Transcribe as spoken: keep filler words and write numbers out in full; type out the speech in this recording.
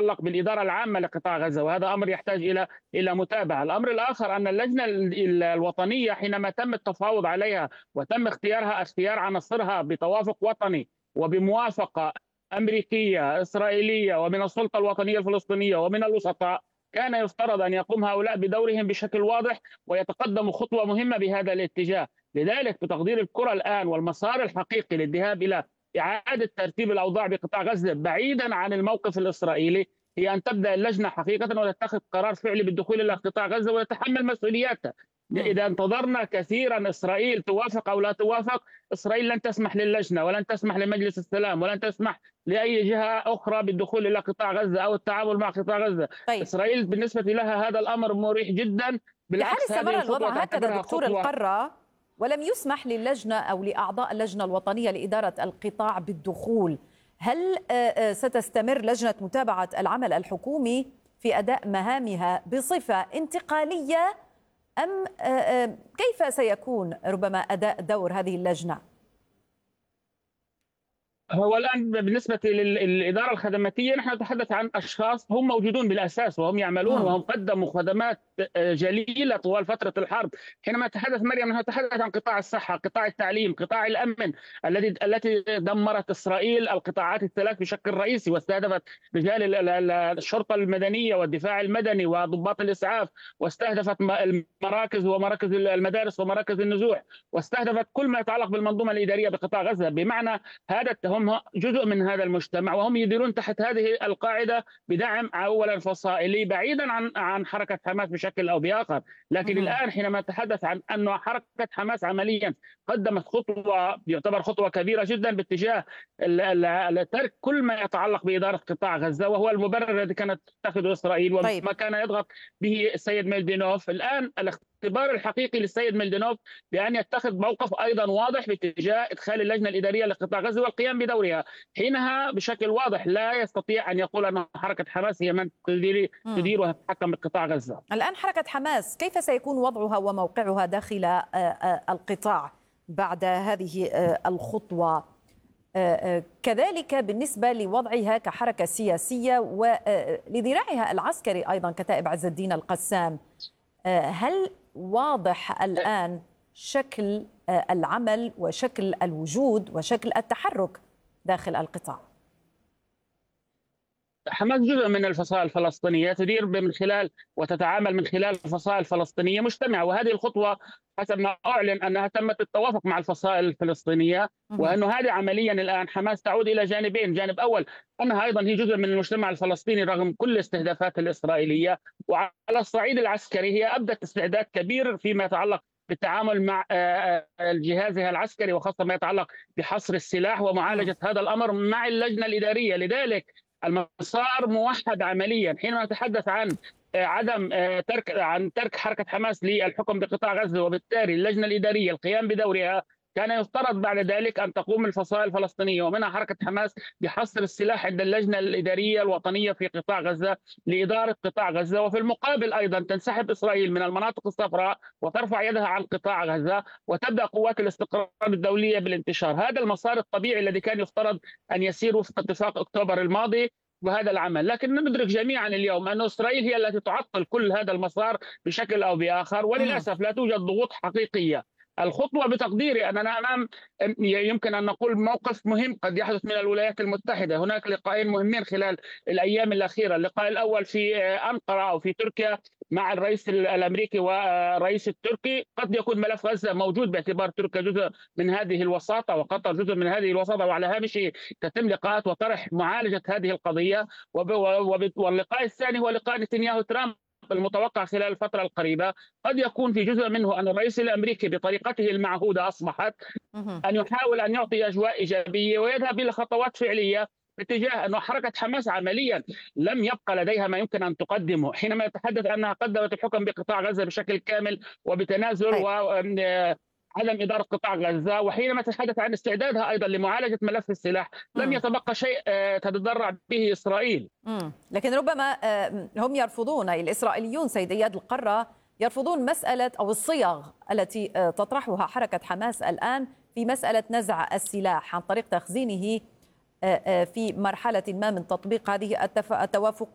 يتعلق بالإدارة العامة لقطاع غزة، وهذا أمر يحتاج إلى إلى متابعة. الأمر الآخر أن اللجنة الوطنية حينما تم التفاوض عليها وتم اختيارها اختيار عناصرها بتوافق وطني وبموافقة أمريكية إسرائيلية ومن السلطة الوطنية الفلسطينية ومن الوسطاء، كان يفترض أن يقوم هؤلاء بدورهم بشكل واضح ويتقدموا خطوة مهمة بهذا الاتجاه. لذلك بتقدير الكرة الآن والمسار الحقيقي للذهاب إلى إعادة ترتيب الأوضاع بقطاع غزة بعيدا عن الموقف الإسرائيلي هي أن تبدأ اللجنة حقيقة وتتخذ قرار فعلي بالدخول إلى قطاع غزة ويتحمل مسؤولياتها. إذا انتظرنا كثيرا إسرائيل توافق أو لا توافق، إسرائيل لن تسمح للجنة ولن تسمح لمجلس السلام ولن تسمح لأي جهة أخرى بالدخول إلى قطاع غزة أو التعامل مع قطاع غزة. طيب. إسرائيل بالنسبة لها هذا الأمر مريح جدا، بالعكس هذه استمر الوضع هكذا دكتور القرة ولم يسمح للجنة أو لأعضاء اللجنة الوطنية لإدارة القطاع بالدخول. هل ستستمر لجنة متابعة العمل الحكومي في أداء مهامها بصفة انتقالية أم كيف سيكون ربما أداء دور هذه اللجنة؟ هو الآن بالنسبة للإدارة الخدماتية نحن نتحدث عن أشخاص هم موجودون بالأساس وهم يعملون وهم قدموا خدمات جليلة طوال فترة الحرب. حينما نتحدث مريم نحن نتحدث عن قطاع الصحة، قطاع التعليم، قطاع الأمن الذي التي دمرت إسرائيل القطاعات الثلاث بشكل رئيسي واستهدفت رجال الشرطة المدنية والدفاع المدني وضباط الإسعاف، واستهدفت المراكز ومراكز المدارس ومراكز النزوح، واستهدفت كل ما يتعلق بالمنظومة الإدارية بقطاع غزة. بمعنى هذا هم جزء من هذا المجتمع وهم يديرون تحت هذه القاعدة بدعم أولا فصائلي بعيدا عن عن حركة حماس بشكل أو بآخر. لكن الآن حينما نتحدث عن أن حركة حماس عمليا قدمت خطوة يعتبر خطوة كبيرة جدا باتجاه ترك كل ما يتعلق بإدارة قطاع غزة، وهو المبرر الذي كانت تتخذه إسرائيل وما طيب. كان يضغط به السيد ميلدينوف. الآن الاختبار الحقيقي للسيد ميلدينوف بأن يتخذ موقف أيضا واضح باتجاه إدخال اللجنة الإدارية لقطاع غزة والقيام بدورها. حينها بشكل واضح لا يستطيع أن يقول أن حركة حماس هي من تدير, تدير وتتحكم بقطاع غزة. الآن حركة حماس كيف سيكون وضعها وموقعها داخل القطاع بعد هذه الخطوة؟ كذلك بالنسبة لوضعها كحركة سياسية ولذراعها العسكري أيضا كتائب عز الدين القسام، هل واضح الآن شكل العمل وشكل الوجود وشكل التحرك داخل القطاع؟ حماس جزء من الفصائل الفلسطينية تدير من خلال وتتعامل من خلال الفصائل الفلسطينية مجتمعة، وهذه الخطوة حسب ما أعلن أنها تمت بالتوافق مع الفصائل الفلسطينية، وأنه هذه عمليا الآن حماس تعود إلى جانبين. جانب أول أنها أيضا هي جزء من المجتمع الفلسطيني رغم كل الاستهدافات الإسرائيلية، وعلى الصعيد العسكري هي أبدت استعداد كبير فيما يتعلق بالتعامل مع جهازها العسكري وخاصة ما يتعلق بحصر السلاح ومعالجة هذا الأمر مع اللجنة الإدارية. لذلك المسار موحد عمليا. حينما نتحدث عن عدم ترك عن ترك حركة حماس للحكم بقطاع غزة وبالتالي اللجنة الإدارية القيام بدورها، كان يفترض بعد ذلك أن تقوم الفصائل الفلسطينية ومنها حركة حماس بحصر السلاح عند اللجنة الإدارية الوطنية في قطاع غزة لإدارة قطاع غزة، وفي المقابل أيضا تنسحب إسرائيل من المناطق الصفراء وترفع يدها عن قطاع غزة وتبدأ قوات الاستقرار الدولية بالانتشار. هذا المسار الطبيعي الذي كان يفترض أن يسير وفق اتفاق أكتوبر الماضي وهذا العمل. لكن ندرك جميعا اليوم أن إسرائيل هي التي تعطل كل هذا المسار بشكل أو بآخر، وللأسف لا توجد ضغوط حقيقية. الخطوة بتقديري أننا أمام يمكن أن نقول موقف مهم قد يحدث من الولايات المتحدة. هناك لقاءين مهمين خلال الأيام الأخيرة، اللقاء الأول في أنقرة أو في تركيا مع الرئيس الأمريكي والرئيس التركي. قد يكون ملف غزة موجود باعتبار تركيا جزء من هذه الوساطة وقطر جزء من هذه الوساطة، وعلى هامشه تتم لقاءات وطرح معالجة هذه القضية. واللقاء الثاني هو لقاء نتنياهو ترامب المتوقع خلال الفترة القريبة. قد يكون في جزء منه أن الرئيس الأمريكي بطريقته المعهودة أصبحت أن يحاول أن يعطي أجواء إيجابية ويذهب إلى خطوات فعلية باتجاه أن حركة حماس عمليا لم يبقى لديها ما يمكن أن تقدمه. حينما يتحدث أنها قدمت الحكم بقطاع غزة بشكل كامل وبتنازل و عدم إدارة قطاع غزة، وحينما تتحدث عن استعدادها أيضا لمعالجة ملف السلاح لم يتبقى شيء تتضرع به إسرائيل. مم. لكن ربما هم يرفضون، الإسرائيليون سيد إياد القرة يرفضون مسألة أو الصيغ التي تطرحها حركة حماس الآن في مسألة نزع السلاح عن طريق تخزينه في مرحلة ما من تطبيق هذه التوافقات.